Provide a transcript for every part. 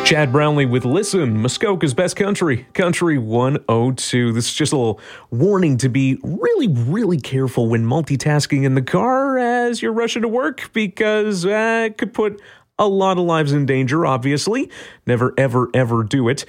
Chad Brownlee with Listen, Muskoka's Best Country, Country 102. This is just a little warning to be really careful when multitasking in the car as you're rushing to work, because it could put a lot of lives in danger, obviously. Never, ever do it.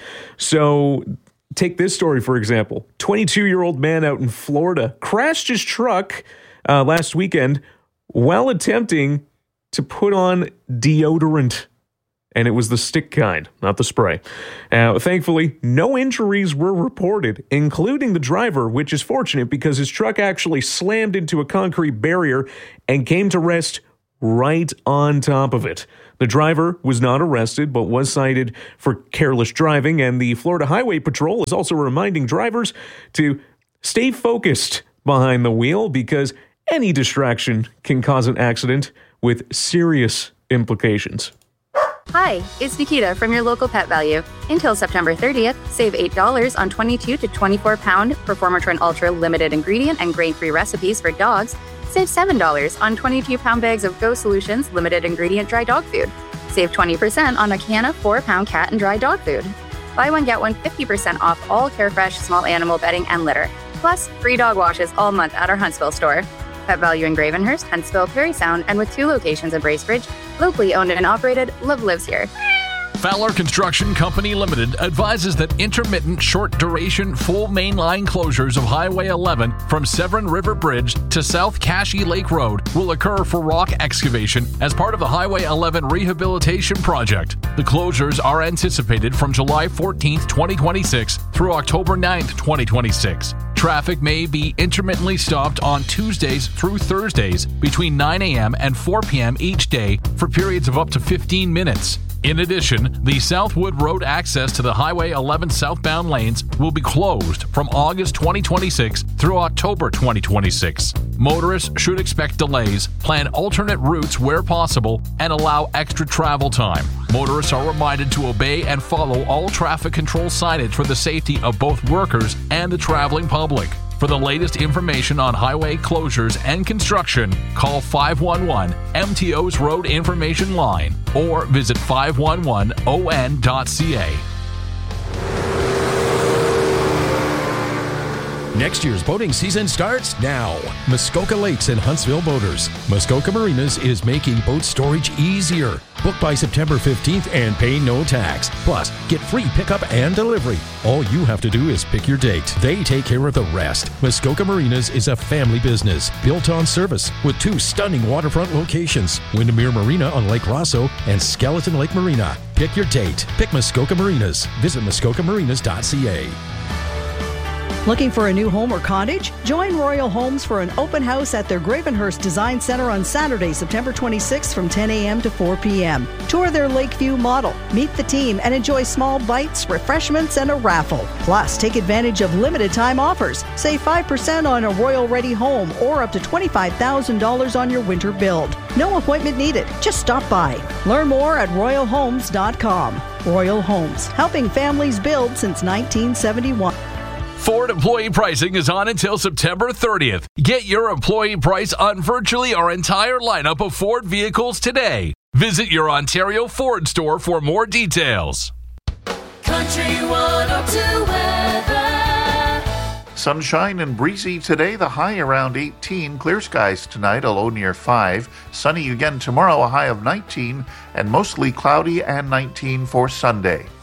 So take this story, for example. 22-year-old man out in Florida crashed his truck last weekend while attempting to put on deodorant. And it was the stick kind, not the spray. Thankfully, no injuries were reported, including the driver, which is fortunate because his truck actually slammed into a concrete barrier and came to rest right on top of it. The driver was not arrested, but was cited for careless driving, and the Florida Highway Patrol is also reminding drivers to stay focused behind the wheel because any distraction can cause an accident with serious implications. Hi, it's Nikita from your local Pet Value. Until September 30th, save $8 on 22 to 24-pound Performatrin Ultra limited ingredient and grain-free recipes for dogs. Save $7 on 22-pound bags of Go Solutions limited ingredient dry dog food. Save 20% on a can of 4-pound cat and dry dog food. Buy one, get one 50% off all Carefresh small animal bedding and litter. Plus, free dog washes all month at our Huntsville store. Pet Value in Gravenhurst, Huntsville, Perry Sound, and with 2 locations in Bracebridge. Locally owned and operated, love lives here. Fowler Construction Company Limited advises that intermittent short-duration full mainline closures of Highway 11 from Severn River Bridge to South Cashy Lake Road will occur for rock excavation as part of the Highway 11 rehabilitation project. The closures are anticipated from July 14, 2026 through October 9, 2026. Traffic may be intermittently stopped on Tuesdays through Thursdays between 9 a.m. and 4 p.m. each day for periods of up to 15 minutes. In addition, the Southwood Road access to the Highway 11 southbound lanes will be closed from August 2026 through October 2026. Motorists should expect delays, plan alternate routes where possible, and allow extra travel time. Motorists are reminded to obey and follow all traffic control signage for the safety of both workers and the traveling public. For the latest information on highway closures and construction, call 511 MTO's Road Information Line or visit 511on.ca. Next year's boating season starts now. Muskoka Lakes and Huntsville Boaters. Muskoka Marinas is making boat storage easier. Book by September 15th and pay no tax. Plus, get free pickup and delivery. All you have to do is pick your date. They take care of the rest. Muskoka Marinas is a family business built on service with 2 stunning waterfront locations, Windermere Marina on Lake Rosso and Skeleton Lake Marina. Pick your date. Pick Muskoka Marinas. Visit muskokamarinas.ca. Looking for a new home or cottage? Join Royal Homes for an open house at their Gravenhurst Design Center on Saturday, September 26th from 10 a.m. to 4 p.m. Tour their Lakeview model, meet the team, and enjoy small bites, refreshments, and a raffle. Plus, take advantage of limited time offers. Save 5% on a Royal Ready home or up to $25,000 on your winter build. No appointment needed. Just stop by. Learn more at royalhomes.com. Royal Homes, helping families build since 1971. Ford employee pricing is on until September 30th. Get your employee price on virtually our entire lineup of Ford vehicles today. Visit your Ontario Ford store for more details. Country 102 weather. Sunshine and breezy today, the high around 18. Clear skies tonight, a low near 5. Sunny again tomorrow, a high of 19. And mostly cloudy and 19 for Sunday.